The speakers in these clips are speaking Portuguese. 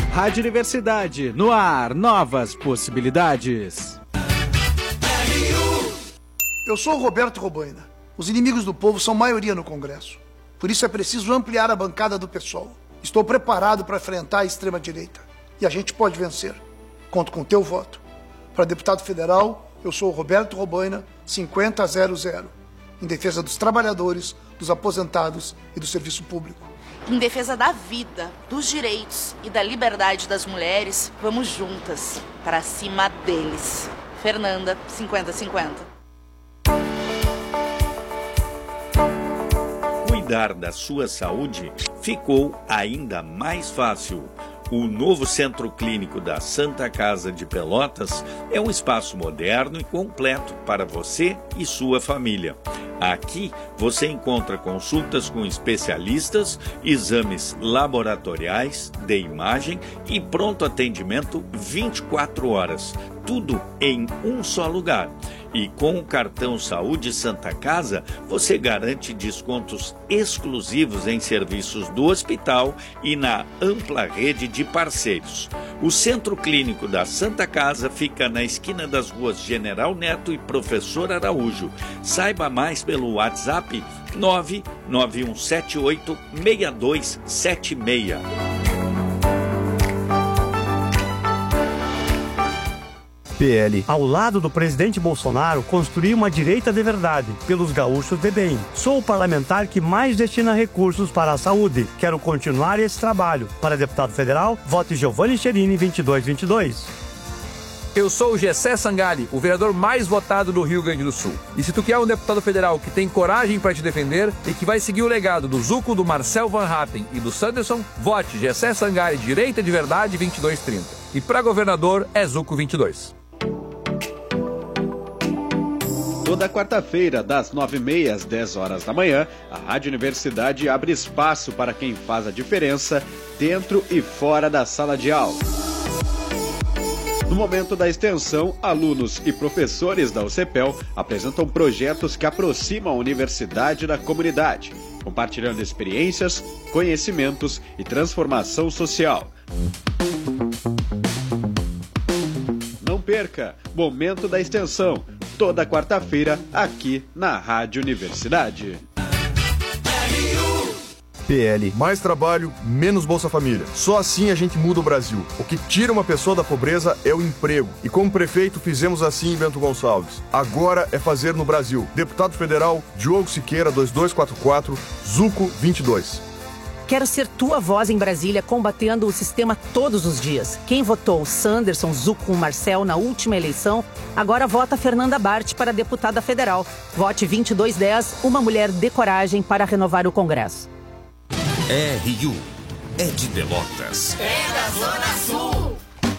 Rádio Universidade, no ar, novas possibilidades. Eu sou o Roberto Robaina. Os inimigos do povo são maioria no Congresso. Por isso é preciso ampliar a bancada do PSOL. Estou preparado para enfrentar a extrema-direita. E a gente pode vencer. Conto com o teu voto. Para deputado federal, eu sou o Roberto Robaina, 5000, em defesa dos trabalhadores, dos aposentados e do serviço público. Em defesa da vida, dos direitos e da liberdade das mulheres, vamos juntas, para cima deles. Fernanda, 50-50. Cuidar da sua saúde ficou ainda mais fácil. O novo Centro Clínico da Santa Casa de Pelotas é um espaço moderno e completo para você e sua família. Aqui você encontra consultas com especialistas, exames laboratoriais, de imagem e pronto atendimento 24 horas. Tudo em um só lugar. E com o cartão Saúde Santa Casa, você garante descontos exclusivos em serviços do hospital e na ampla rede de parceiros. O Centro Clínico da Santa Casa fica na esquina das ruas General Neto e Professor Araújo. Saiba mais pelo WhatsApp 991786276. PL. Ao lado do presidente Bolsonaro, construir uma direita de verdade, pelos gaúchos de bem. Sou o parlamentar que mais destina recursos para a saúde. Quero continuar esse trabalho. Para deputado federal, vote Giovanni Cherini 2222. Eu sou o Gessé Sangali, o vereador mais votado do Rio Grande do Sul. E se tu quer um deputado federal que tem coragem para te defender e que vai seguir o legado do Zuco, do Marcel Van Hatten e do Sanderson, vote Gessé Sangali, direita de verdade 2230. E para governador é Zuco 22. Toda quarta-feira, das 9h30 às 10 horas da manhã, a Rádio Universidade abre espaço para quem faz a diferença dentro e fora da sala de aula. No momento da extensão, alunos e professores da UCPEL apresentam projetos que aproximam a universidade da comunidade, compartilhando experiências, conhecimentos e transformação social. Não perca! Momento da extensão, toda quarta-feira, aqui na Rádio Universidade. PL. Mais trabalho, menos Bolsa Família. Só assim a gente muda o Brasil. O que tira uma pessoa da pobreza é o emprego. E como prefeito fizemos assim em Bento Gonçalves. Agora é fazer no Brasil. Deputado federal, Diogo Siqueira, 2244, Zuco 22. Quero ser tua voz em Brasília, combatendo o sistema todos os dias. Quem votou Sanderson, Zuco, Marcel na última eleição, agora vota Fernanda Bart para deputada federal. Vote 2210, uma mulher de coragem para renovar o Congresso. RU é de Pelotas. É da Zona Sul.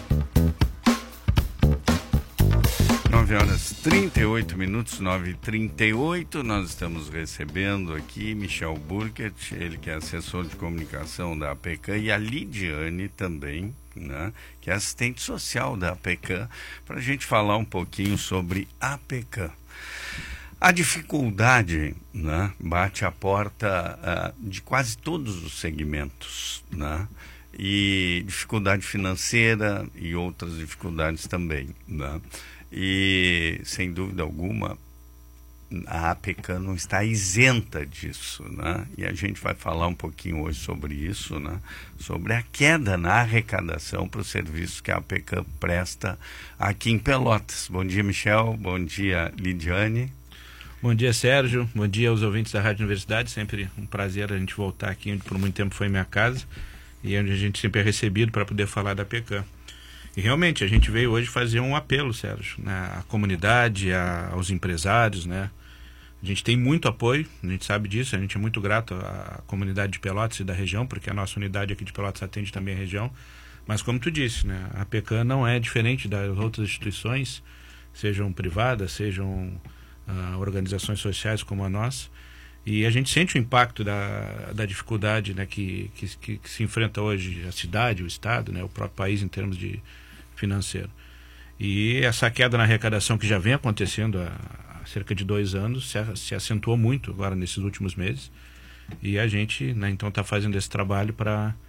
9h38, 9h38, nós estamos recebendo aqui Michel Burkert, ele que é assessor de comunicação da APECAM, e a Lidiane também, né, que é assistente social da APECAM, para a gente falar um pouquinho sobre a APECAM. A dificuldade, né, bate a porta de quase todos os segmentos, né, e dificuldade financeira e outras dificuldades também, né. E, sem dúvida alguma, a APECAM não está isenta disso, né? E a gente vai falar um pouquinho hoje sobre isso, né? Sobre a queda na arrecadação para os serviços que a APECAM presta aqui em Pelotas. Bom dia, Michel. Bom dia, Lidiane. Bom dia, Sérgio. Bom dia aos ouvintes da Rádio Universidade. Sempre um prazer a gente voltar aqui, onde por muito tempo foi minha casa e onde a gente sempre é recebido para poder falar da APECAM. E realmente a gente veio hoje fazer um apelo, Sérgio, né, à comunidade, aos empresários, né? A gente tem muito apoio, a gente sabe disso, a gente é muito grato à comunidade de Pelotas e da região, porque a nossa unidade aqui de Pelotas atende também a região. Mas como tu disse, né, a APECAM não é diferente das outras instituições, sejam privadas, sejam organizações sociais como a nossa. E a gente sente o impacto da dificuldade, né, que se enfrenta hoje a cidade, o estado, né, o próprio país em termos de financeiro. E essa queda na arrecadação que já vem acontecendo há cerca de 2 anos se acentuou muito agora nesses últimos meses. E a gente, né, então está fazendo esse trabalho para